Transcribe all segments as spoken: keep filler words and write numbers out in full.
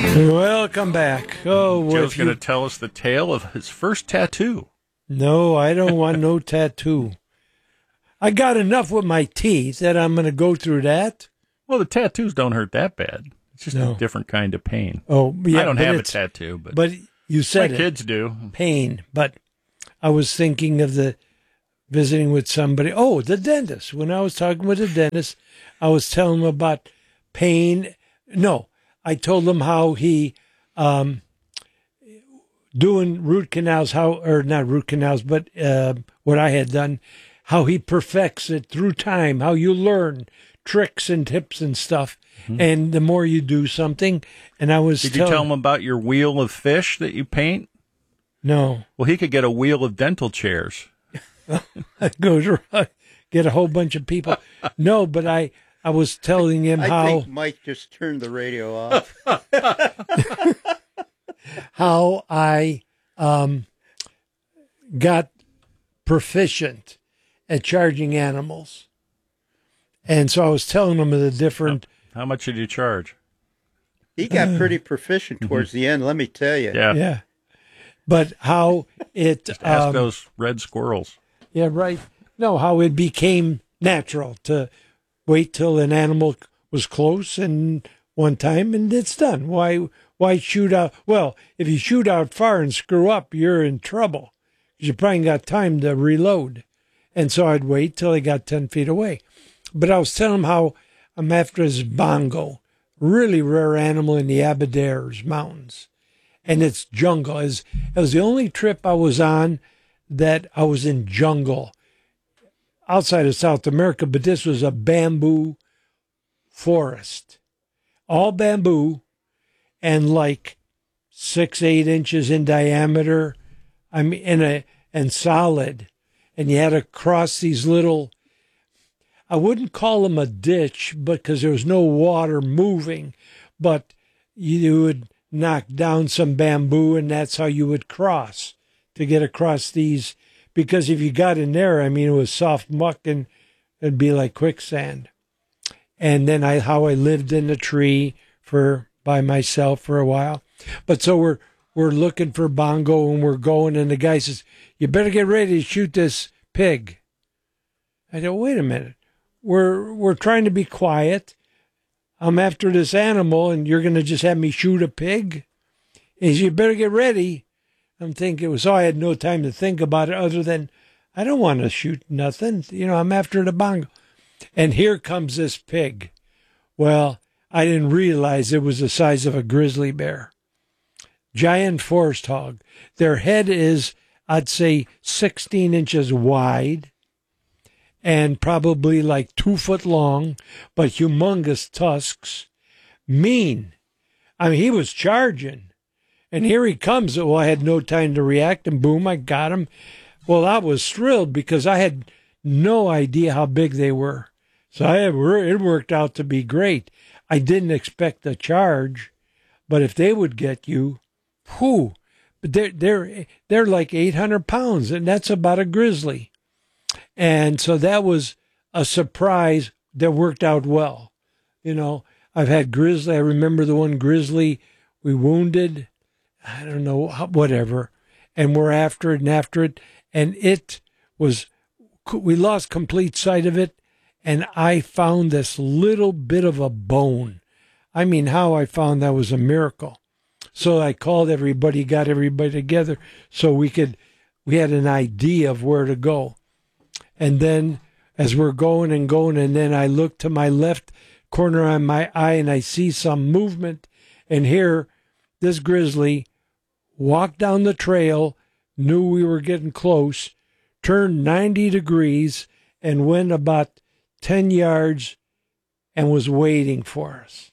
Welcome back. Oh, Joe's going to tell us the tale of his first tattoo. No, I don't want no tattoo. I got enough with my teeth that I'm going to go through that. Well, the tattoos don't hurt that bad. It's just No. a different kind of pain. Oh, yeah. I don't but have a it's- tattoo, but, But you said my it. kids do. Pain. But I was thinking of the visiting with somebody. Oh, the dentist. When I was talking with the dentist, I was telling him about pain. No, I told him how he, um, doing root canals, how, or not root canals, but uh, what I had done, how he perfects it through time, how you learn tricks and tips and stuff. Mm-hmm. And the more you do something, and I was Did tell- you tell him about your wheel of fish that you paint? No. Well, he could get a wheel of dental chairs. Goes around, get a whole bunch of people. No, but I, I was telling him I how think Mike just turned the radio off. how I um, got proficient at charging animals, and so I was telling him of the different. How, how much did you charge? He got pretty proficient towards the end, let me tell you. Yeah, Yeah, but how it Just ask um, those red squirrels. Yeah, right. No, how it became natural to wait till an animal was close and one time and it's done. Why why shoot out? Well, if you shoot out far and screw up, you're in trouble because you probably ain't got time to reload. And so I'd wait till I got ten feet away. But I was telling him how I'm after this bongo, really rare animal in the Aberdares Mountains. And it's jungle. It was, it was the only trip I was on that I was in jungle outside of South America, but this was a bamboo forest, all bamboo and like six, eight inches in diameter. I mean, in a, and solid. And you had to cross these little, I wouldn't call them a ditch because there was no water moving, but you would knock down some bamboo and that's how you would cross to get across these, because if you got in there, I mean, it was soft muck and it'd be like quicksand. And then I, how I lived in the tree for, by myself for a while. But so we're, we're looking for bongo and we're going and the guy says, you better get ready to shoot this pig. I said, wait a minute. We're, we're trying to be quiet. I'm after this animal and you're going to just have me shoot a pig? He said, you better get ready. I'm thinking, so I had no time to think about it other than I don't want to shoot nothing. You know, I'm after the bongo. And here comes this pig. Well, I didn't realize it was the size of a grizzly bear. Giant forest hog. Their head is, I'd say, sixteen inches wide and probably like two foot long, but humongous tusks. Mean. I mean, he was charging. And here he comes. Well, I had no time to react, and boom, I got him. Well, I was thrilled because I had no idea how big they were. So I had, it worked out to be great. I didn't expect a charge, but if they would get you, whew, but they're, they're, they're like eight hundred pounds, and that's about a grizzly. And so that was a surprise that worked out well. You know, I've had grizzly. I remember the one grizzly we wounded. I don't know, whatever. And we're after it and after it. And it was, we lost complete sight of it. And I found this little bit of a bone. I mean, how I found that was a miracle. So I called everybody, got everybody together so we could, we had an idea of where to go. And then as we're going and going, and then I look to my left corner of my eye and I see some movement. And here, this grizzly walked down the trail, knew we were getting close, turned ninety degrees, and went about ten yards and was waiting for us.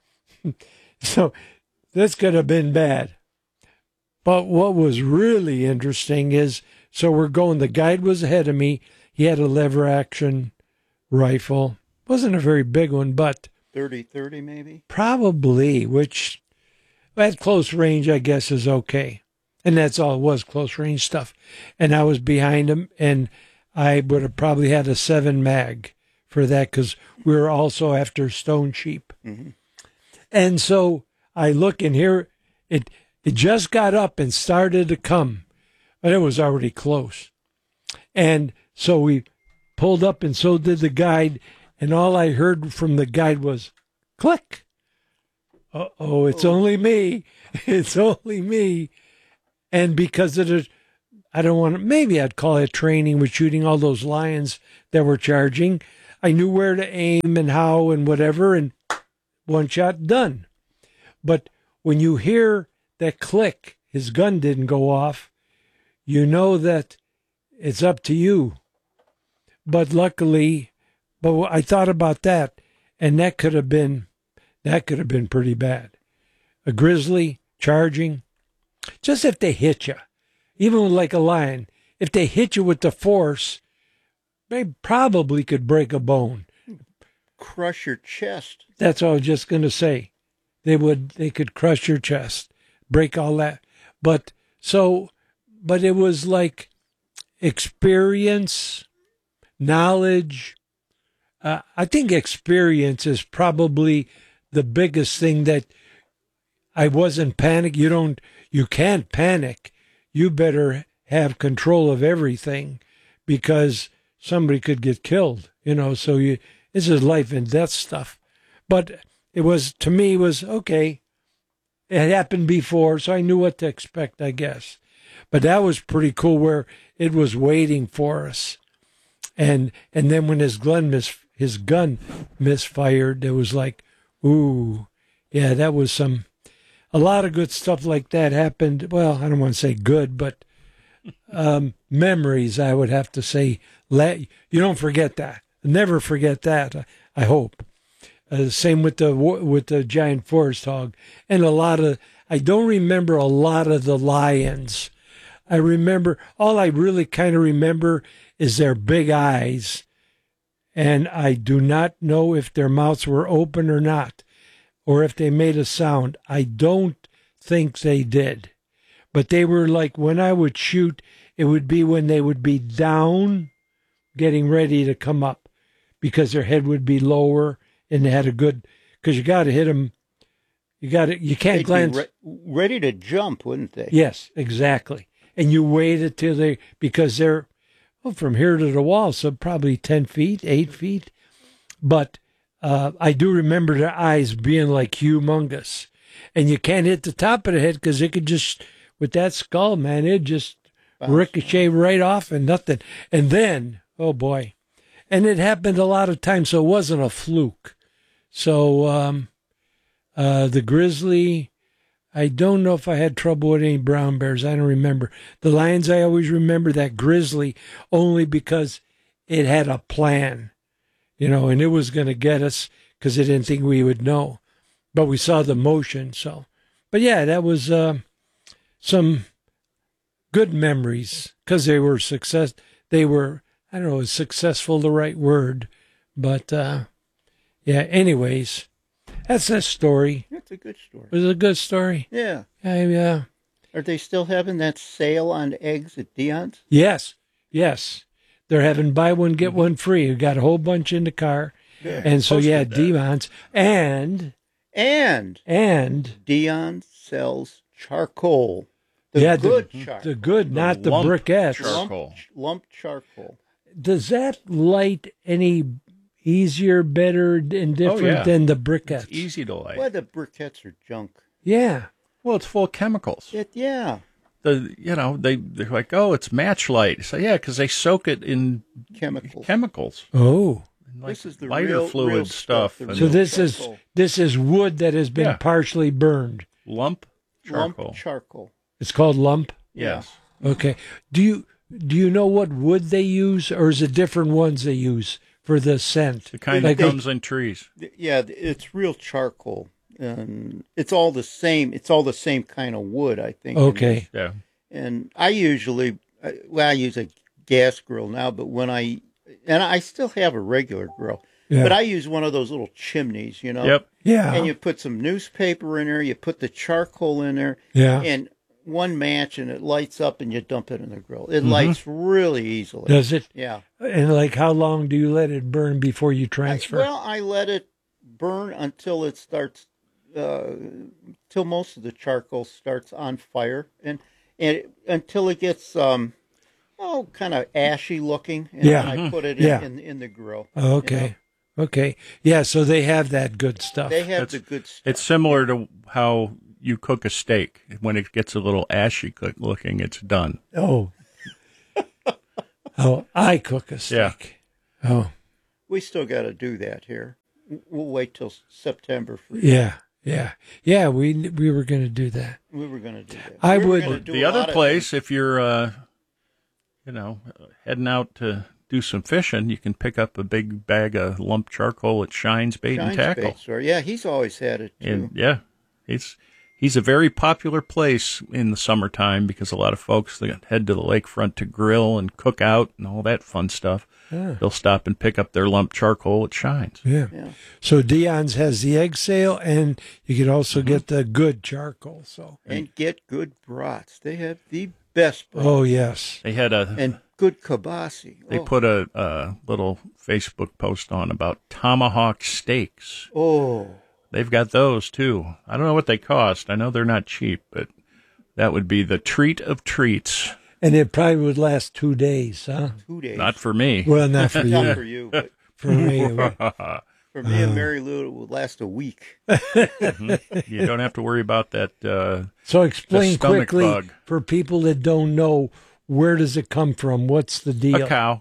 So this could have been bad. But what was really interesting is, so we're going, the guide was ahead of me. He had a lever action rifle. Wasn't a very big one, but thirty thirty maybe? Probably, which at close range, I guess, is okay. And that's all it was, close range stuff. And I was behind him, and I would have probably had a seven mag for that because we were also after stone sheep. Mm-hmm. And so I look and here it it just got up and started to come, but it was already close. And so we pulled up, and so did the guide, and all I heard from the guide was click. Uh-oh, it's only me. It's only me. And because of the, I don't want to, maybe I'd call it training with shooting all those lions that were charging. I knew where to aim and how and whatever, and one shot done. But when you hear that click, his gun didn't go off, you know that it's up to you. But luckily, but I thought about that, and that could have been, that could have been pretty bad. A grizzly charging, just if they hit you, even like a lion, if they hit you with the force, they probably could break a bone. Crush your chest. That's what I was just going to say. They would, they could crush your chest, break all that. But so, but it was like experience, knowledge. Uh, I think experience is probably the biggest thing that I wasn't panic. You don't, you can't panic. You better have control of everything because somebody could get killed, you know, so you, this is life and death stuff. But it was, to me, it was okay. It had happened before, so I knew what to expect, I guess. But that was pretty cool where it was waiting for us. And and then when his gun mis his gun misfired, it was like, ooh, yeah, that was some, a lot of good stuff like that happened. Well, I don't want to say good, but um, memories, I would have to say. Let, you don't forget that. Never forget that, I hope. Uh, same with the with the giant forest hog. And a lot of, I don't remember a lot of the lions. I remember, all I really kind of remember is their big eyes. And I do not know if their mouths were open or not, or if they made a sound. I don't think they did. But they were like, when I would shoot, it would be when they would be down, getting ready to come up, because their head would be lower and they had a good, because you got to hit them. You got to, you can't They'd glance. be re- ready to jump, wouldn't they? Yes, exactly. And you wait until they, because they're, well, from here to the wall, so probably ten feet, eight feet. But uh, I do remember their eyes being like humongous. And you can't hit the top of the head because it could just, with that skull, man, it just Bounce. ricochet right off and nothing. And then, oh boy. And it happened a lot of times, so it wasn't a fluke. So um, uh, the grizzly, I don't know if I had trouble with any brown bears. I don't remember. The lions, I always remember that grizzly only because it had a plan, you know, and it was going to get us because it didn't think we would know. But we saw the motion, so. But yeah, that was uh, some good memories because they were success. They were, I don't know, is successful the right word? But uh, yeah, anyways. That's that story. That's a good story. It was a good story. Yeah. I, uh, Are they still having that sale on eggs at Dion's? yes, yes. They're having buy one, get one free. You got a whole bunch in the car. Yeah. And so, Posted yeah, that. Dion's. And, And and, Dion sells charcoal. The yeah, the, good charcoal. the good, not the lump briquettes. charcoal. Lump, lump charcoal. Does that light any easier, better, and different Oh, yeah. than the briquettes? It's easy to light. Well, the briquettes are junk. Yeah. Well, it's full of chemicals. It, yeah. The you know they they're like, oh, it's match light. So yeah, because they soak it in Chemicals. chemicals, Oh. like This is the lighter real- fluid real stuff. stuff, the and So real this is charcoal. this is wood that has been Yeah. partially burned. lump charcoal. Lump charcoal. It's called lump. Yes. Okay. Do you do you know what wood they use, or is it different ones they use for the scent? The kind Like that they- comes in trees. Yeah, it's real charcoal. And it's all the same. It's all the same kind of wood, I think. Okay. Yeah. And I usually, I- well, I use a gas grill now, but when I, and I still have a regular grill, Yeah. but I use one of those little chimneys, you know? Yep. Yeah. And you put some newspaper in there, you put the charcoal in there, yeah. and one match, and it lights up, and you dump it in the grill. It lights really easily. Does it? Yeah. And like, how long do you let it burn before you I, transfer? well, I let it burn until it starts uh, till most of the charcoal starts on fire, and and it, until it gets um, oh, kind of ashy looking, and Yeah. then I put it Yeah. in, in in the grill. Oh, okay. Okay. Yeah, so they have that good stuff. They have That's- the good stuff. It's similar to how you cook a steak. When it gets a little ashy cook looking, it's done. Oh. Oh, I cook a steak. Oh, We still got to do that here. We'll wait till September for yeah. Yeah. Yeah, we we were going to do that. We were going to do that. I We were would- gonna do The a other lot of place, if you're, uh, you know, heading out to do some fishing, you can pick up a big bag of lump charcoal at Shines Bait Shines and Tackle. Bait Store. Yeah, he's always had it too. And yeah, it's he's a very popular place in the summertime because a lot of folks they head to the lakefront to grill and cook out and all that fun stuff. Ah. They'll stop and pick up their lump charcoal at Shines. Yeah. Yeah. So Dion's has the egg sale, and you can also get the good charcoal. So. And get good brats. They have the best brats. Oh yes. They had a And good kibasi. they oh. put a, a little Facebook post on about tomahawk steaks. Oh, They've got those too. I don't know what they cost. I know they're not cheap, but that would be the treat of treats. And it probably would last two days, huh? two days. Not for me. Well, not for Not you. for you, but For me. it would. for me and Mary Lou, it will last a week. You don't have to worry about that. Uh, So explain The stomach quickly bug. for people that don't know, where does it come from? What's the deal? a cow.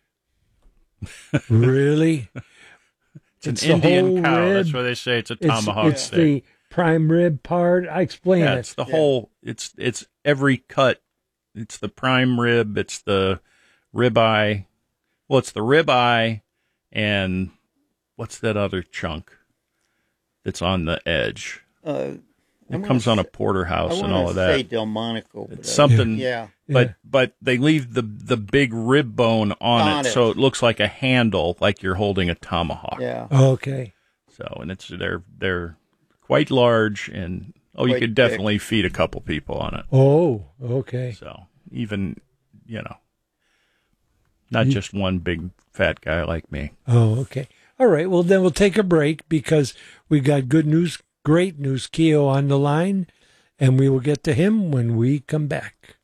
Really? It's an It's the Indian whole cow. rib. That's why they say it's a It's, tomahawk it's steak. the prime rib part. I explain Yeah, it. it's the Yeah. whole. It's it's every cut. It's the prime rib. It's the ribeye. Well, it's the ribeye, and what's that other chunk that's on the edge? Uh, It I'm comes gonna on a porterhouse I and all want of to that. say Delmonico. But It's I- something. Yeah. But Yeah. but they leave the the big rib bone on, On it, it. so it looks like a handle, like you're holding a tomahawk. Yeah. Okay. So and it's they're they're quite large, and oh, you Quite could definitely feed a couple people on it. Oh, okay. So even you know, not just one big fat guy like me. Oh, okay. All right. Well, then we'll take a break because we got good news, great news, Keo on the line, and we will get to him when we come back.